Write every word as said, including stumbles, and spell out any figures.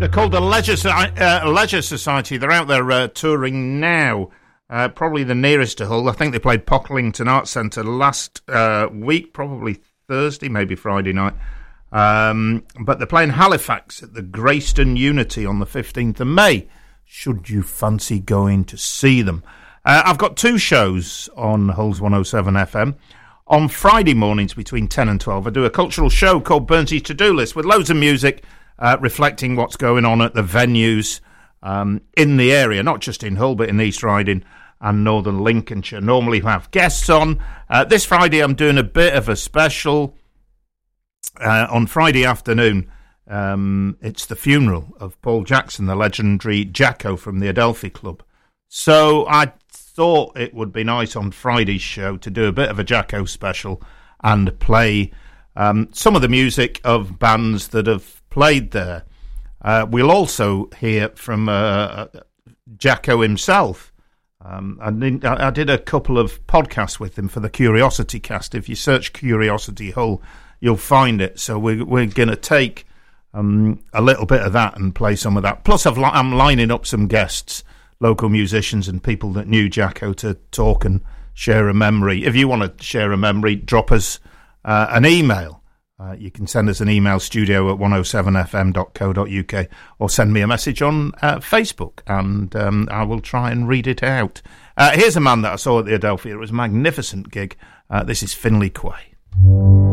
They're called the Leisure, uh, Leisure Society. They're out there uh, touring now. Uh, probably the nearest to Hull. I think they played Pocklington Arts Centre last uh, week, probably Thursday, maybe Friday night. Um, but they're playing Halifax at the Greyston Unity on the fifteenth of May. Should you fancy going to see them? Uh, I've got two shows on Hull's one oh seven F M. On Friday mornings between ten and twelve, I do a cultural show called Burnsy's To-Do List with loads of music uh, reflecting what's going on at the venues um, in the area, not just in Hull, but in East Riding and Northern Lincolnshire. Normally have guests on. Uh, this Friday I'm doing a bit of a special. Uh, on Friday afternoon, um, it's the funeral of Paul Jackson, the legendary Jacko from the Adelphi Club. So I thought it would be nice on Friday's show to do a bit of a Jacko special and play um, some of the music of bands that have played there. Uh, we'll also hear from uh, Jacko himself. Um, I, did, I did a couple of podcasts with him for the Curiosity Cast. If you search Curiosity Hull, you'll find it. So we're, we're going to take um, a little bit of that and play some of that. Plus, I've li- I'm lining up some guests, local musicians and people that knew Jacko, to talk and share a memory. If you want to share a memory, drop us uh, an email. Uh, you can send us an email, studio at one oh seven f m dot co dot u k, or send me a message on uh, Facebook, and um, I will try and read it out. Uh, here's a man that I saw at the Adelphi. It was a magnificent gig. Uh, this is Finlay Quaye.